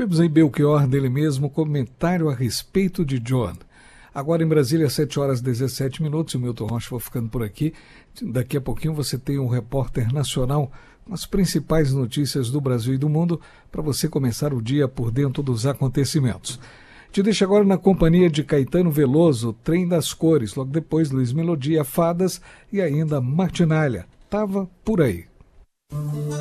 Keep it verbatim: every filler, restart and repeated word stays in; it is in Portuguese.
Tivemos aí Belchior, dele mesmo, comentário a respeito de John. Agora em Brasília, sete horas e dezessete minutos, o Milton Rocha vai ficando por aqui. Daqui a pouquinho você tem um repórter nacional com as principais notícias do Brasil e do mundo para você começar o dia por dentro dos acontecimentos. Te deixo agora na companhia de Caetano Veloso, Trem das Cores, logo depois Luiz Melodia, Fadas e ainda Martinalha. Tava por aí.